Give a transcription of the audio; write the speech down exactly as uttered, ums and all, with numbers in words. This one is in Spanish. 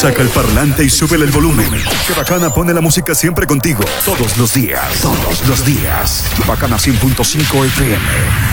Saca el parlante y súbele el volumen. Que Bacana pone la música siempre contigo. Todos los días. Todos los días. Bacana cien punto cinco F M.